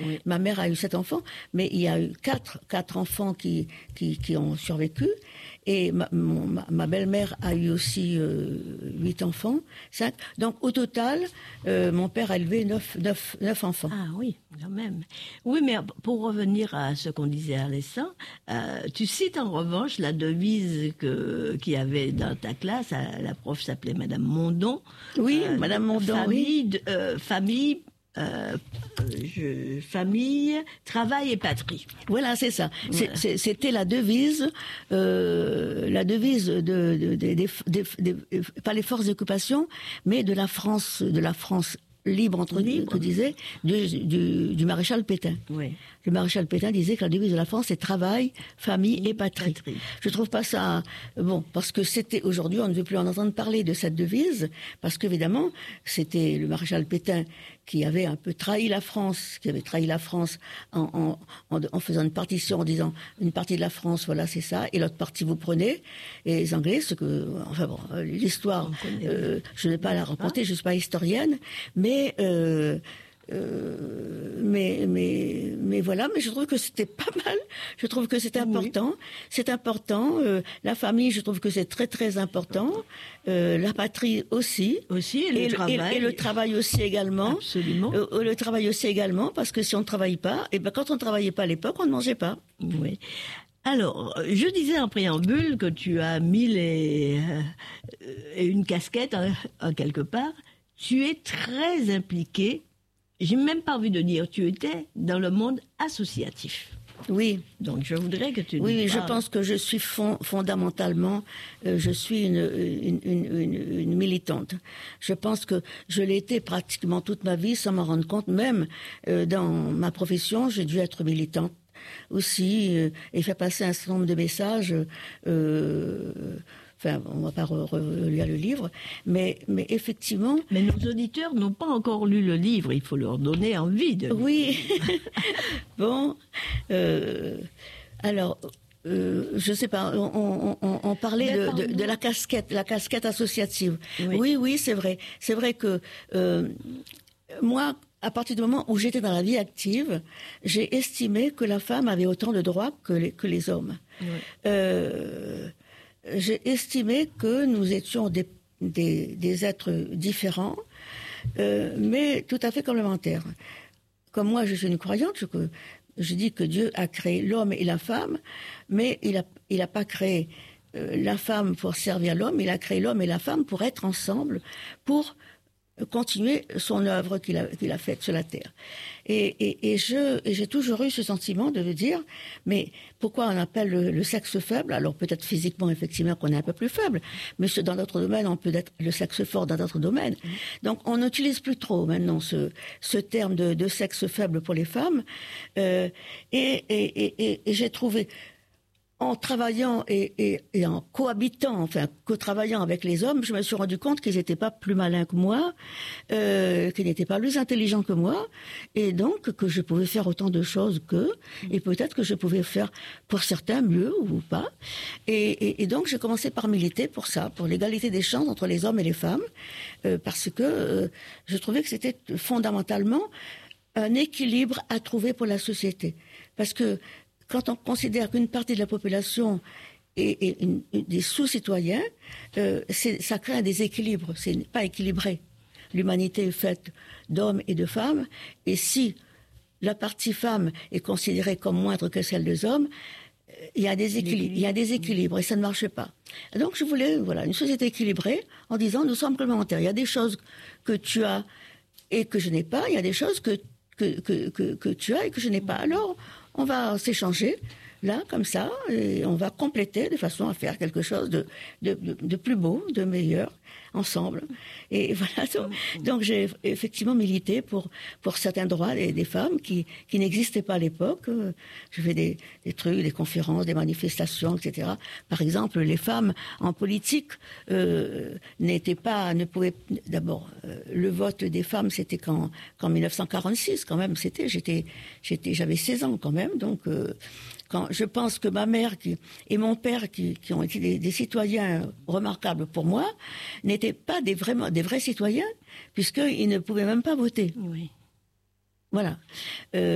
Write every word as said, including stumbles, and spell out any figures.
Oui. Ma mère a eu sept enfants, mais il y a eu quatre, quatre enfants qui, qui, qui ont survécu. Et ma, mon, ma, ma belle-mère a eu aussi euh, huit enfants, cinq. Donc au total, euh, mon père a élevé neuf, neuf, neuf enfants. Ah oui, quand même. Oui, mais pour revenir à ce qu'on disait à l'instant, euh, tu cites en revanche la devise que qu'il y avait dans ta classe. La prof s'appelait Madame Mondon. Oui, euh, Madame Mondon, famille, oui. De, euh, famille. Euh, je, famille, travail et patrie. Voilà, c'est ça. Voilà. C'est, c'était la devise, euh, la devise de, de, de, de, de, de, de, pas les forces d'occupation, mais de la France, de la France libre entre libre. que disait du, du, du maréchal Pétain. Oui. Le maréchal Pétain disait que la devise de la France c'est travail, famille et patrie. patrie. Je trouve pas ça bon parce que c'était aujourd'hui on ne veut plus en entendre parler de cette devise parce qu'évidemment c'était le maréchal Pétain qui avait un peu trahi la France, qui avait trahi la France en, en, en, en faisant une partition en disant une partie de la France voilà c'est ça et l'autre partie vous prenez et les Anglais ce que enfin bon l'histoire euh, je ne vais pas la raconter, je suis pas historienne mais euh, Euh, mais mais mais voilà, mais je trouve que c'était pas mal. Je trouve que c'est important. Oui. C'est important. Euh, la famille, je trouve que c'est très très important. Euh, la patrie aussi. Aussi et le et travail. Le, et, et le travail aussi également. Absolument. Euh, le travail aussi également parce que si on ne travaille pas, et ben quand on ne travaillait pas à l'époque, on ne mangeait pas. Oui. Alors, je disais en préambule que tu as mis les euh, une casquette en, en quelque part. Tu es très impliqué. J'ai même pas envie de dire, tu étais dans le monde associatif. Oui. Donc je voudrais que tu. Oui, je pense que je suis fond, fondamentalement, euh, je suis une, une, une, une, une militante. Je pense que je l'ai été pratiquement toute ma vie sans m'en rendre compte. Même euh, dans ma profession, j'ai dû être militante aussi euh, et faire passer un certain nombre de messages. Euh, Enfin, on ne va pas relire le livre, mais, mais effectivement... Mais nos auditeurs n'ont pas encore lu le livre, il faut leur donner envie de... Oui. Bon, euh, alors, euh, je ne sais pas, on, on, on parlait de, de, de la casquette, la casquette associative. Oui, oui, oui c'est vrai. C'est vrai que euh, moi... À partir du moment où j'étais dans la vie active, j'ai estimé que la femme avait autant de droits que les, que les hommes. Oui. Euh, j'ai estimé que nous étions des, des, des êtres différents, euh, mais tout à fait complémentaires. Comme moi, je suis une croyante, je, je dis que Dieu a créé l'homme et la femme, mais il n'a il a pas créé euh, la femme pour servir l'homme, il a créé l'homme et la femme pour être ensemble, pour continuer son œuvre qu'il a, qu'il a faite sur la terre. Et, et, et, je, et j'ai toujours eu ce sentiment de me dire, mais pourquoi on appelle le, le sexe faible? Alors peut-être physiquement, effectivement, qu'on est un peu plus faible, mais dans d'autres domaines, on peut être le sexe fort dans d'autres domaines. Donc on n'utilise plus trop maintenant ce, ce terme de, de sexe faible pour les femmes. Euh, et, et, et, et j'ai trouvé... En travaillant et, et, et en cohabitant, enfin, co-travaillant avec les hommes, je me suis rendu compte qu'ils n'étaient pas plus malins que moi, euh, qu'ils n'étaient pas plus intelligents que moi, et donc que je pouvais faire autant de choses qu'eux, et peut-être que je pouvais faire pour certains mieux ou pas. Et, et, et donc j'ai commencé par militer pour ça, pour l'égalité des chances entre les hommes et les femmes, euh, parce que euh, je trouvais que c'était fondamentalement un équilibre à trouver pour la société. Parce que quand on considère qu'une partie de la population est, est une, une, des sous-citoyens, euh, c'est, ça crée un déséquilibre, c'est pas équilibré. L'humanité est faite d'hommes et de femmes, et si la partie femme est considérée comme moindre que celle des hommes, il y a des équilibres, il y a des équilibres et ça ne marche pas. Donc je voulais, voilà, une société équilibrée en disant nous sommes complémentaires. Il y a des choses que tu as et que je n'ai pas, il y a des choses que que que que, que tu as et que je n'ai pas. Alors on va s'échanger, là, comme ça, et on va compléter de façon à faire quelque chose de, de, de, de plus beau, de meilleur, ensemble. Et voilà, donc, donc j'ai effectivement milité pour, pour certains droits des, des femmes qui, qui n'existaient pas à l'époque. Je fais des, des trucs, des conférences, des manifestations, et cetera. Par exemple, les femmes en politique euh, n'étaient pas, ne pouvaient... D'abord, euh, le vote des femmes, c'était qu'en, qu'en mille neuf cent quarante-six, quand même, c'était, j'étais, j'étais, j'avais seize ans, quand même, donc... Euh, Quand je pense que ma mère qui, et mon père, qui, qui ont été des, des citoyens remarquables pour moi, n'étaient pas des, vraiment, des vrais citoyens, puisqu'ils ne pouvaient même pas voter. Oui. Voilà. Euh,